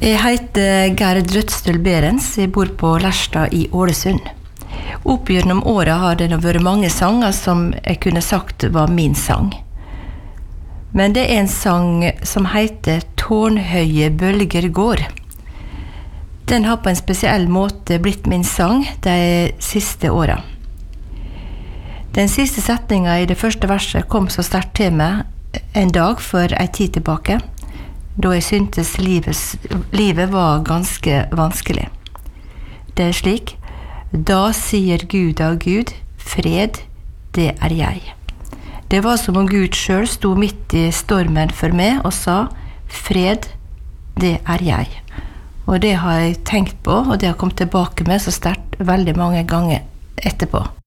Jeg heter Gerd Rødstøl Berens, jeg bor på Lerstad i Ålesund. Opp gjennom året har det vært mange sanger som jeg kunne sagt var min sang. Men det en sang som heter «Tårnhøye bølger går». Den har på en spesiell måte blitt min sang de siste årene. Den siste setningen i det første verset kom så sterkt til meg en dag for en tid tilbake, da jeg syntes livet var ganske vanskelig. Det slik: «Da sier Gud av Gud, fred, det jeg». Det var som om Gud selv sto midt i stormen for meg og sa: «Fred, det jeg». Og det har jeg tenkt på, og det har kommet tilbake med så sterkt veldig mange ganger etterpå.